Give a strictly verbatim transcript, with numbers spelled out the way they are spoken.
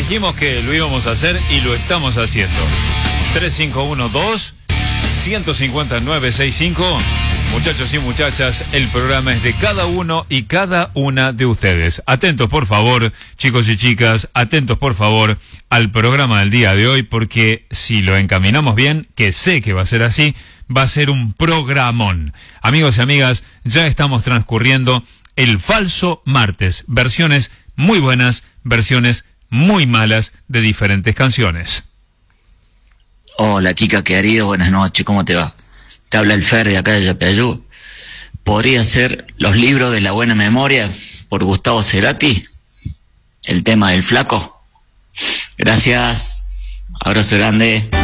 Dijimos que lo íbamos a hacer y lo estamos haciendo. tres cinco uno dos, uno cinco nueve seis cinco. Muchachos y muchachas, el programa es de cada uno y cada una de ustedes. Atentos, por favor, chicos y chicas, atentos, por favor, al programa del día de hoy, porque si lo encaminamos bien, que sé que va a ser así, va a ser un programón. Amigos y amigas, ya estamos transcurriendo el falso martes. Versiones muy buenas, versiones muy malas de diferentes canciones. Hola, Kika querido, buenas noches, ¿cómo te va? Te habla el Fer de acá de Yapeyú. ¿Podría ser Los libros de la buena memoria por Gustavo Cerati? El tema del flaco. Gracias. Abrazo grande.